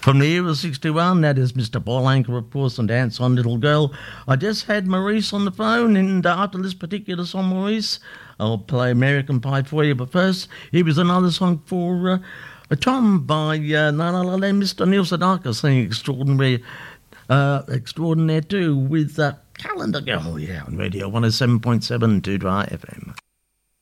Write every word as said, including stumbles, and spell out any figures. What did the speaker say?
From the year of sixty-one, that is Mister Paul Anka, of course, and Dance on Little Girl. I just had Maurice on the phone, and after this particular song, Maurice, I'll play American Pie for you. But first, here was another song for uh, a Tom by uh, no, no, no, no, Mister Neil Sedaka, singing extraordinary, uh, extraordinaire too, with uh, Calendar Girl, yeah, on Radio one oh seven point seven Two Dry F M.